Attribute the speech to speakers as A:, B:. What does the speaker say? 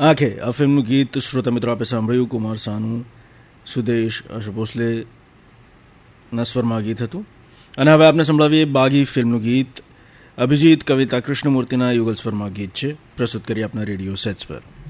A: આંખે આ ફિલ્મનું ગીત શ્રોતા મિત્રો આપે સાંભળ્યું. કુમાર સાનુ, સુદેશ, આશુ ભોસલેના સ્વરમાં ગીત હતું. અને હવે આપને સંભળાવીએ બાગી ફિલ્મનું ગીત. અભિજીત, કવિતા કૃષ્ણમૂર્તિના યુગલ સ્વરમાં ગીત છે. પ્રસ્તુત કરી આપના રેડિયો સેટ્સ પર.